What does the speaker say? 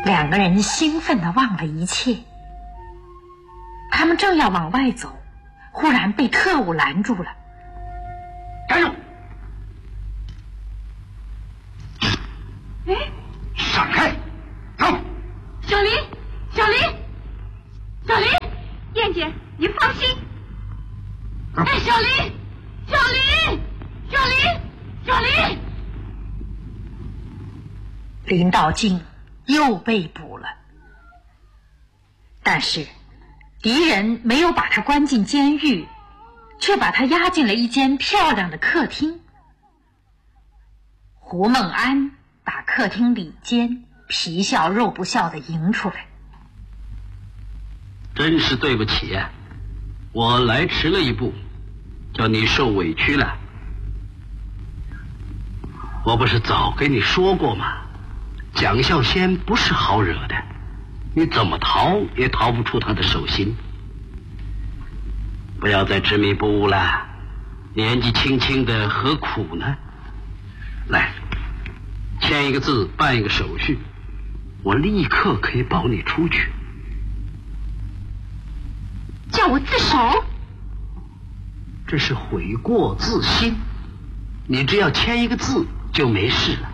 两个人兴奋地忘了一切。他们正要往外走，忽然被特务拦住了。 站住！ 哎， 闪开！走！ 小林，小林，小林，燕姐，你放心。哎，小林，小林，小林，小林！ 林道静又被捕了，但是敌人没有把他关进监狱，却把他押进了一间漂亮的客厅。胡梦安把客厅里间皮笑肉不笑地迎出来。 真是对不起呀，我来迟了一步，叫你受委屈了。我不是早跟你说过吗？蒋孝先不是好惹的，你怎么逃也逃不出他的手心。不要再执迷不悟了，年纪轻轻的何苦呢？来，签一个字，办一个手续，我立刻可以保你出去。 叫我自首？ 这是悔过自新，你只要签一个字就没事了。